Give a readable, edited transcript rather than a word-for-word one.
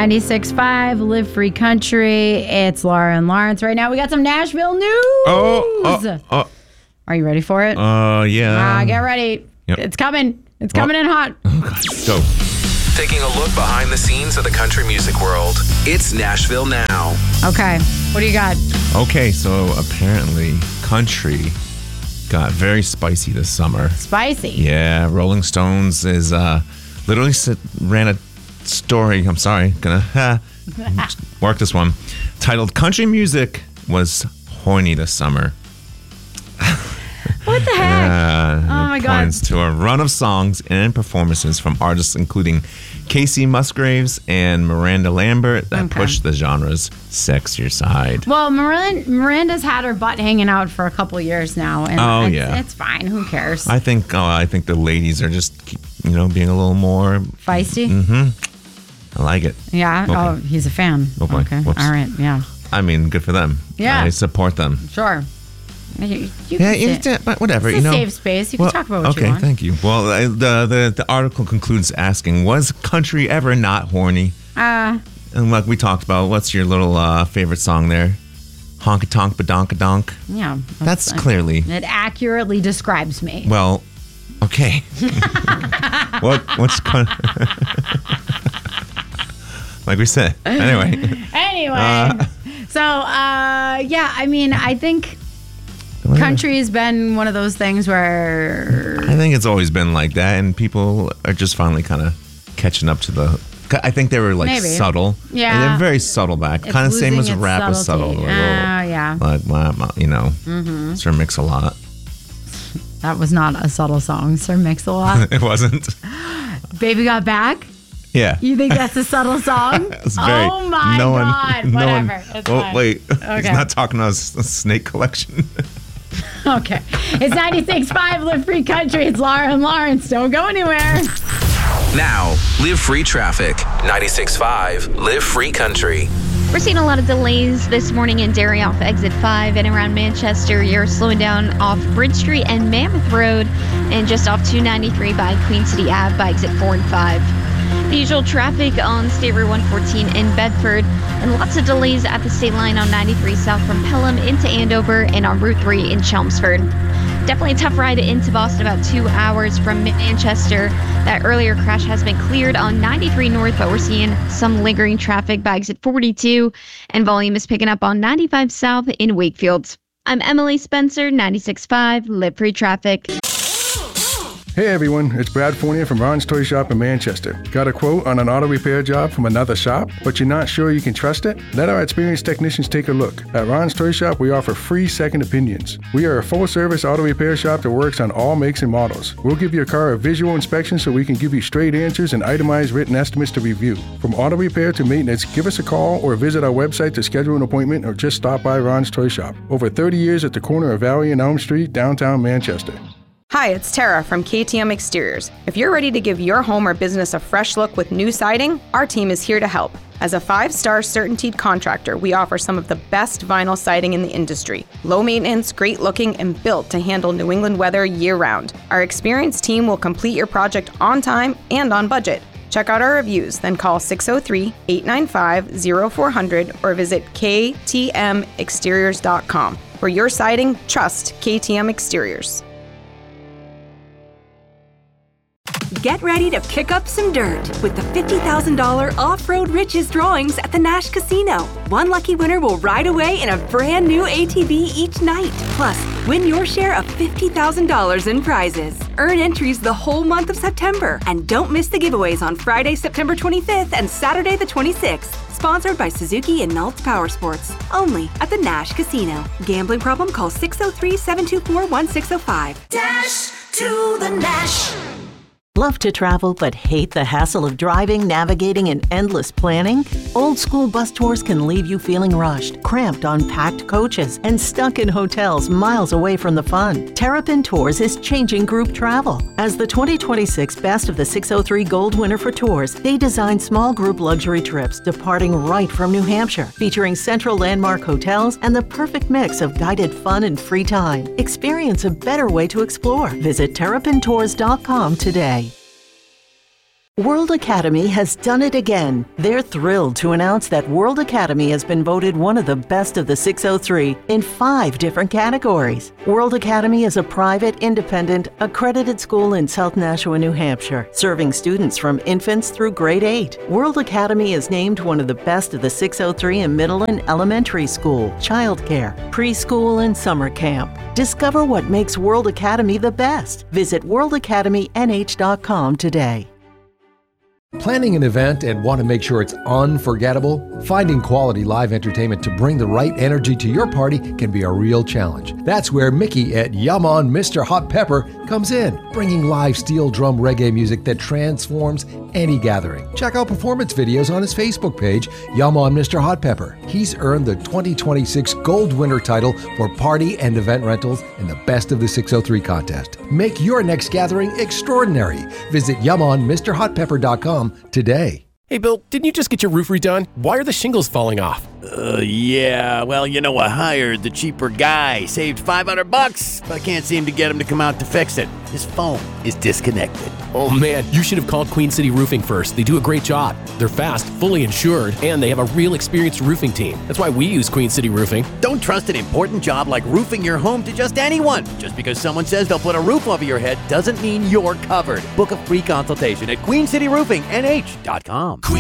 96.5 Live Free Country. It's Laura and Lawrence. Right now we got some Nashville news. Are you ready for it? Yeah. Get ready. Yep. It's coming. It's coming in hot. Oh, God. Go. Taking a look behind the scenes of the country music world. It's Nashville Now. Okay. What do you got? Okay, so apparently country got very spicy this summer. Spicy. Yeah, Rolling Stones is literally ran a story. I'm sorry, gonna work this one. Titled "Country Music Was Horny This Summer." What the heck? Oh my God. Points to a run of songs and performances from artists including Casey Musgraves and Miranda Lambert that pushed the genre's sexier side. Well, Miranda's had her butt hanging out for a couple years now, and it's fine. Who cares? I think the ladies are just being a little more feisty. Mm-hmm. I like it. Yeah. Okay. Oh, he's a fan. Oh boy. Okay. Whoops. All right. Yeah. I mean, good for them. Yeah. I support them. Sure. But whatever. It's a safe space. You can talk about what you want. Okay, thank you. Well, the article concludes asking, was country ever not horny? And like we talked about, what's your little favorite song there? Honka Tonk Badonka Donk. Yeah. That's clearly. It accurately describes me. Well, okay. What's like we said. Anyway. I mean, I think country has been one of those things where I think it's always been like that, and people are just finally kind of catching up to the. I think they were subtle. Yeah, and they're very subtle back. Kind of same as rap is subtle. Yeah. Like Sir Mix-a-Lot. That was not a subtle song, Sir Mix-a-Lot. It wasn't. Baby Got Back. Yeah. You think that's a subtle song? Oh my God. Whatever. It's fine. Wait. Okay. He's not talking about a snake collection. Okay. It's 96.5 Live Free Country. It's Laura and Lawrence. Don't go anywhere. Now, Live Free Traffic. 96.5 Live Free Country. We're seeing a lot of delays this morning in Derry off exit 5 and around Manchester. You're slowing down off Bridge Street and Mammoth Road and just off 293 by Queen City Ave by exit 4 and 5. The usual traffic on State Route 114 in Bedford, and lots of delays at the state line on 93 south from Pelham into Andover and on Route 3 in Chelmsford. Definitely a tough ride into Boston, about 2 hours from Manchester. That earlier crash has been cleared on 93 north, but we're seeing some lingering traffic by exit 42, and volume is picking up on 95 south in Wakefield. I'm Emily Spencer, 96.5 Live Free Traffic. Hey everyone, it's Brad Fournier from Ron's Toy Shop in Manchester. Got a quote on an auto repair job from another shop, but you're not sure you can trust it? Let our experienced technicians take a look. At Ron's Toy Shop, we offer free second opinions. We are a full-service auto repair shop that works on all makes and models. We'll give your car a visual inspection so we can give you straight answers and itemized written estimates to review. From auto repair to maintenance, give us a call or visit our website to schedule an appointment or just stop by Ron's Toy Shop. Over 30 years at the corner of Valley and Elm Street, downtown Manchester. Hi, it's Tara from KTM Exteriors. If you're ready to give your home or business a fresh look with new siding, our team is here to help. As a 5-star CertainTeed contractor, we offer some of the best vinyl siding in the industry. Low maintenance, great looking, and built to handle New England weather year-round. Our experienced team will complete your project on time and on budget. Check out our reviews, then call 603-895-0400 or visit ktmexteriors.com. For your siding, trust KTM Exteriors. Get ready to pick up some dirt with the $50,000 Off-Road Riches drawings at the Nash Casino. One lucky winner will ride away in a brand new ATV each night. Plus, win your share of $50,000 in prizes. Earn entries the whole month of September. And don't miss the giveaways on Friday, September 25th and Saturday the 26th. Sponsored by Suzuki and Nalt Power Sports. Only at the Nash Casino. Gambling problem? Call 603-724-1605. Dash to the Nash. Love to travel but hate the hassle of driving, navigating, and endless planning? Old school bus tours can leave you feeling rushed, cramped on packed coaches, and stuck in hotels miles away from the fun. Terrapin Tours is changing group travel. As the 2026 Best of the 603 Gold winner for tours, they designed small group luxury trips departing right from New Hampshire, featuring central landmark hotels and the perfect mix of guided fun and free time. Experience a better way to explore. Visit terrapintours.com today. World Academy has done it again. They're thrilled to announce that World Academy has been voted one of the best of the 603 in 5 different categories. World Academy is a private, independent, accredited school in South Nashua, New Hampshire, serving students from infants through grade 8. World Academy is named one of the best of the 603 in middle and elementary school, childcare, preschool, and summer camp. Discover what makes World Academy the best. Visit worldacademynh.com today. Planning an event and want to make sure it's unforgettable? Finding quality live entertainment to bring the right energy to your party can be a real challenge. That's where Mickey at Yum On Mr. Hot Pepper comes in, bringing live steel drum reggae music that transforms any gathering. Check out performance videos on his Facebook page, Yum On Mr. Hot Pepper. He's earned the 2026 Gold Winner title for party and event rentals in the Best of the 603 contest. Make your next gathering extraordinary. Visit yumonmrhotpepper.com today. Hey, Bill, didn't you just get your roof redone? Why are the shingles falling off? Yeah. Well, I hired the cheaper guy. Saved $500, but I can't seem to get him to come out to fix it. His phone is disconnected. Oh, man, you should have called Queen City Roofing first. They do a great job. They're fast, fully insured, and they have a real experienced roofing team. That's why we use Queen City Roofing. Don't trust an important job like roofing your home to just anyone. Just because someone says they'll put a roof over your head doesn't mean you're covered. Book a free consultation at QueenCityRoofingNH.com.